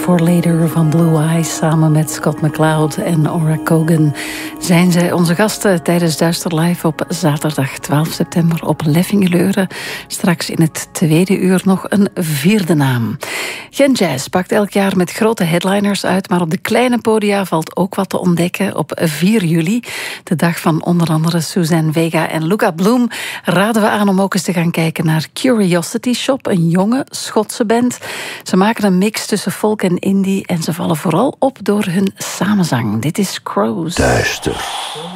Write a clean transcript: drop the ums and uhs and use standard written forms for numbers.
for Later van Blue Eyes. Samen met Scott McCloud en Ora Cogan zijn zij onze gasten tijdens Duister Live op zaterdag 12 september op Leffingeleuren. Straks in het tweede uur nog een vierde naam. Gen Jazz pakt elk jaar met grote headliners uit, maar op de kleine podia valt ook wat te ontdekken. Op 4 juli, de dag van onder andere Suzanne Vega en Luca Bloom, raden we aan om ook eens te gaan kijken naar Curiosity Shop, een jonge Schotse band. Ze maken een mix tussen folk en indie en ze vallen vooral op door hun samenzang. Dit is Crows. Duister.